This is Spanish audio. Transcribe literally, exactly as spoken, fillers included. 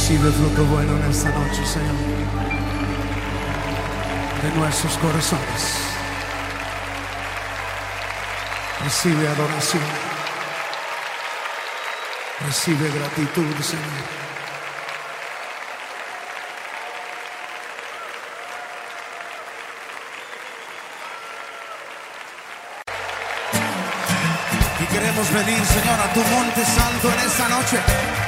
Recibe fruto bueno en esta noche, Señor, de nuestros corazones. Recibe adoración. Recibe gratitud, Señor. Y queremos venir, Señor, a tu monte santo en esta noche.